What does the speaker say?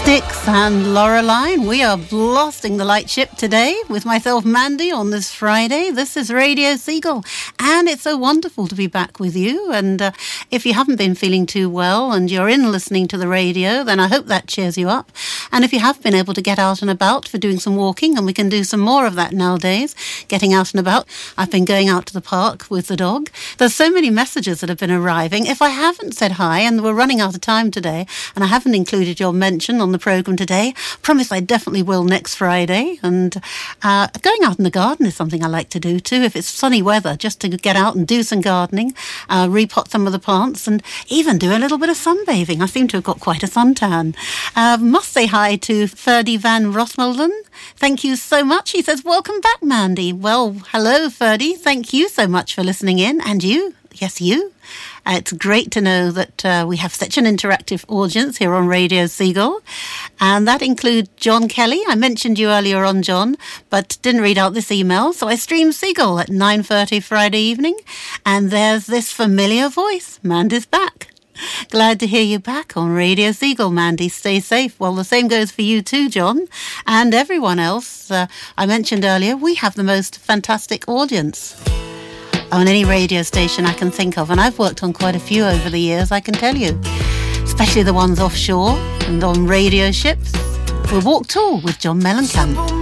Styx and Loreline. We are blasting the lightship today with myself, Mandy, on this Friday. This is Radio Seagull, and it's so wonderful to be back with you. And if you haven't been feeling too well and you're in listening to the radio, then I hope that cheers you up. And if you have been able to get out and about for doing some walking, and we can do some more of that nowadays, getting out and about. I've been going out to the park with the dog. There's so many messages that have been arriving. If I haven't said hi, and we're running out of time today, and I haven't included your mention on the programme today, promise I definitely will next Friday. And going out in the garden is something I like to do too, if it's sunny weather, just to get out and do some gardening, repot some of the plants, and even do a little bit of sunbathing. I seem to have got quite a suntan. Must say hi to Ferdy van Rosmelden. Thank you so much. He says, welcome back, Mandy. Well, hello, Ferdy. Thank you so much for listening in. And you, yes, you. It's great to know that we have such an interactive audience here on Radio Seagull. And that includes John Kelly. I mentioned you earlier on, John, but didn't read out this email. So I stream Seagull at 9:30 Friday evening. And there's this familiar voice. Mandy's back. Glad to hear you back on Radio Seagull, Mandy. Stay safe. Well, the same goes for you too, John, and everyone else. I mentioned earlier, we have the most fantastic audience on any radio station I can think of, and I've worked on quite a few over the years, I can tell you, especially the ones offshore and on radio ships. We'll walk tall with John Mellencamp.